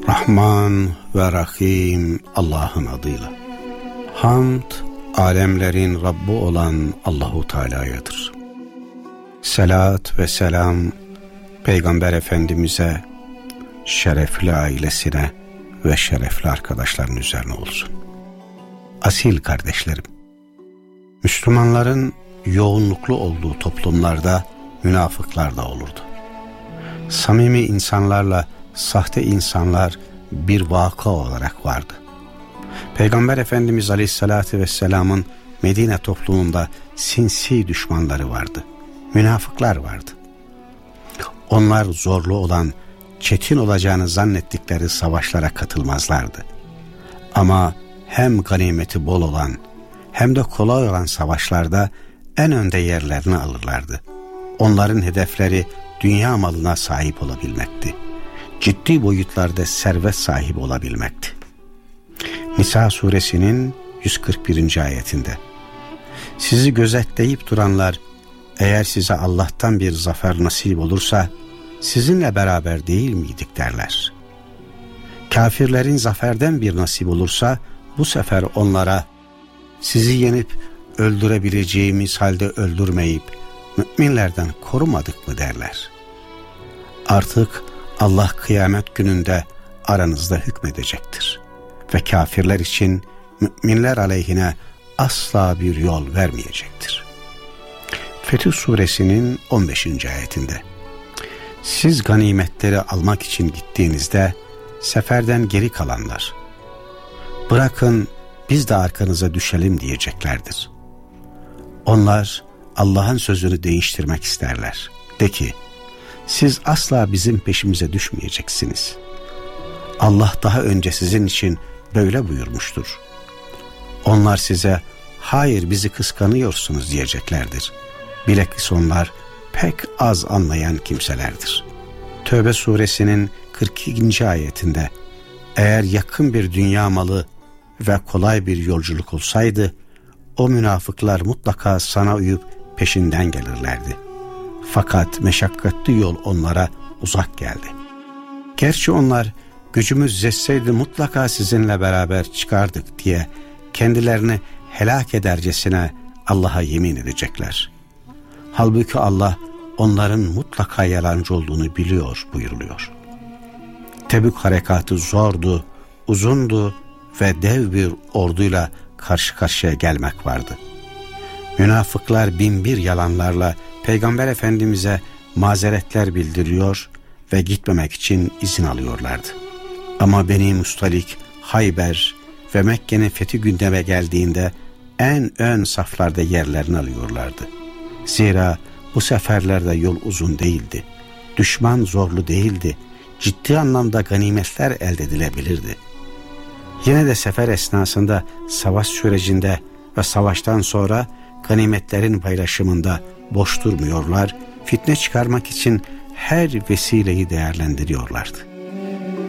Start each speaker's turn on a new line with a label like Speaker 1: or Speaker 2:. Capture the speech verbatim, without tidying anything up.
Speaker 1: Rahman ve Rahim Allah'ın adıyla. Hamd, alemlerin Rabbi olan Allahu Teala'yadır. Selat ve selam Peygamber Efendimiz'e, şerefli ailesine ve şerefli arkadaşların üzerine olsun. Asil kardeşlerim, Müslümanların yoğunluklu olduğu toplumlarda münafıklar da olurdu. Samimi insanlarla sahte insanlar bir vaka olarak vardı. Peygamber Efendimiz Aleyhisselatü Vesselam'ın Medine toplumunda sinsi düşmanları vardı. Münafıklar vardı. Onlar zorlu olan, çetin olacağını zannettikleri savaşlara katılmazlardı. Ama hem ganimeti bol olan hem de kolay olan savaşlarda en önde yerlerini alırlardı. Onların hedefleri dünya malına sahip olabilmekti. Ciddi boyutlarda servet sahibi olabilmekti. Nisa suresinin yüz kırk birinci ayetinde sizi gözetleyip duranlar eğer size Allah'tan bir zafer nasip olursa sizinle beraber değil miydik derler. Kafirlerin zaferden bir nasip olursa bu sefer onlara sizi yenip öldürebileceğimiz halde öldürmeyip müminlerden korumadık mı derler. Artık Allah kıyamet gününde aranızda hükmedecektir ve kafirler için müminler aleyhine asla bir yol vermeyecektir. Fetih suresinin on beşinci ayetinde siz ganimetleri almak için gittiğinizde seferden geri kalanlar bırakın biz de arkanıza düşelim diyeceklerdir. Onlar Allah'ın sözünü değiştirmek isterler. De ki siz asla bizim peşimize düşmeyeceksiniz. Allah daha önce sizin için böyle buyurmuştur. Onlar size hayır bizi kıskanıyorsunuz diyeceklerdir. Bilakis onlar pek az anlayan kimselerdir. Tövbe suresinin kırk ikinci ayetinde eğer yakın bir dünya malı ve kolay bir yolculuk olsaydı o münafıklar mutlaka sana uyup peşinden gelirlerdi. Fakat meşakkatli yol onlara uzak geldi. Gerçi onlar gücümüz yetseydi mutlaka sizinle beraber çıkardık diye kendilerini helak edercesine Allah'a yemin edecekler. Halbuki Allah onların mutlaka yalancı olduğunu biliyor buyuruluyor. Tebük harekatı zordu, uzundu ve dev bir orduyla karşı karşıya gelmek vardı. Münafıklar bin bir yalanlarla Peygamber Efendimiz'e mazeretler bildiriyor ve gitmemek için izin alıyorlardı. Ama Beni Mustalik, Hayber ve Mekke'nin fethi gündeme geldiğinde en ön saflarda yerlerini alıyorlardı. Zira bu seferlerde yol uzun değildi. Düşman zorlu değildi. Ciddi anlamda ganimetler elde edilebilirdi. Yine de sefer esnasında, savaş sürecinde ve savaştan sonra ganimetlerin paylaşımında boş durmuyorlar, fitne çıkarmak için her vesileyi değerlendiriyorlardı.